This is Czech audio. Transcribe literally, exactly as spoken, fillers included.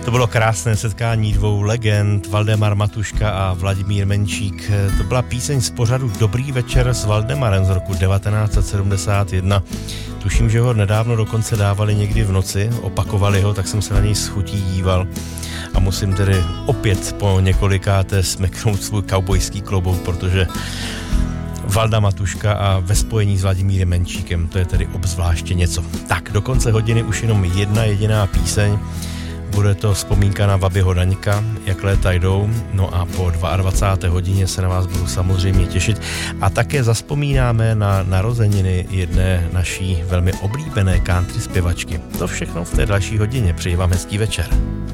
To bylo krásné setkání dvou legend, Valdemar Matuška a Vladimír Menčík. To byla píseň z pořadu Dobrý večer s Valdemarem z roku devatenáct set sedmdesát jedna. Tuším, že ho nedávno dokonce dávali někdy v noci, opakovali ho, tak jsem se na něj s chutí díval. A musím tedy opět po několikáté smeknout svůj kaubojský klobouk, protože Valda Matuška a ve spojení s Vladimírem Menčíkem, to je tedy obzvláště něco. Tak, do konce hodiny už jenom jedna jediná píseň. Bude to vzpomínka na Babiho Daňka, jak léta jdou, no a po dvacáté druhé hodině se na vás budu samozřejmě těšit. A také zazpomínáme na narozeniny jedné naší velmi oblíbené country zpěvačky. To všechno v té další hodině. Přeji vám hezký večer.